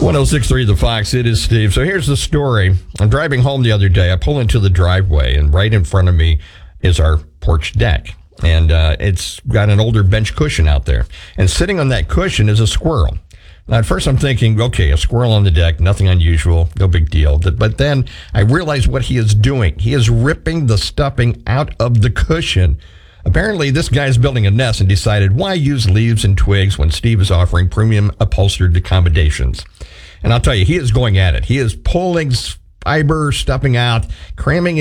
106.3 The Fox, it is Steve. So here's the story. I'm driving home the other day. I pull into the driveway, and right in front of me is our porch deck. And it's got an older bench cushion out there. And sitting on that cushion is a squirrel. Now, at first I'm thinking, okay, a squirrel on the deck, nothing unusual, no big deal. But then I realize what he is doing. He is ripping the stuffing out of the cushion. Apparently, this guy is building a nest and decided, why use leaves and twigs when Steve is offering premium upholstered accommodations? And I'll tell you, he is going at it. He is pulling fiber, stuffing out, cramming